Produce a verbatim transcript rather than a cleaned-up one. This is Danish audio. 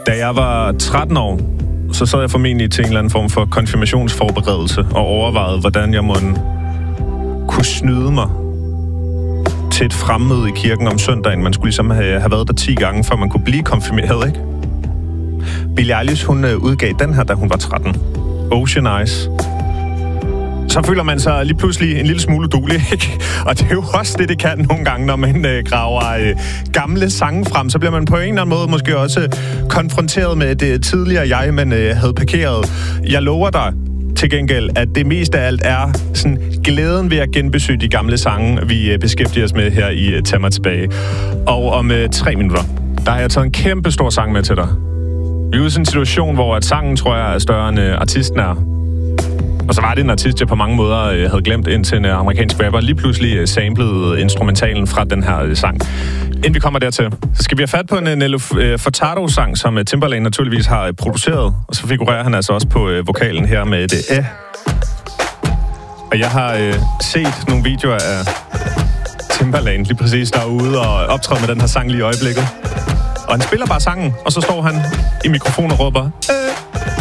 Da jeg var tretten år, så sad jeg formentlig til en eller anden form for konfirmationsforberedelse og overvejede, hvordan jeg måtte kunne snyde mig til et fremmøde i kirken om søndagen. Man skulle ligesom have, have været der ti gange, før man kunne blive konfirmeret, ikke? Billie Eilish, hun udgav den her, da hun var tretten. Ocean Eyes. Så føler man sig lige pludselig en lille smule uduelig, ikke? Og det er jo også det, det kan nogle gange, når man øh, graver øh, gamle sange frem. Så bliver man på en eller anden måde måske også konfronteret med det tidligere jeg, man øh, havde parkeret. Jeg lover dig til gengæld, at det mest af alt er sådan glæden ved at genbesøge de gamle sange, vi øh, beskæftiger os med her i øh, Tag mig tilbage. Og om øh, tre minutter, der har jeg taget en kæmpe stor sang med til dig. Vi er ude i sådan en situation, hvor at sangen, tror jeg, er større end øh, artisten er. Og så var det en artist, jeg på mange måder øh, havde glemt, indtil en øh, amerikansk rapper lige pludselig øh, samplede instrumentalen fra den her øh, sang. Inden vi kommer dertil, så skal vi have fat på en øh, Nelly øh, Furtado-sang, som øh, Timbaland naturligvis har øh, produceret. Og så figurerer han altså også på øh, vokalen her med det æh. Og jeg har øh, set nogle videoer af Timbaland lige præcis derude og optræde med den her sang lige i øjeblikket. Og han spiller bare sangen, og så står han i mikrofonen og råber æh.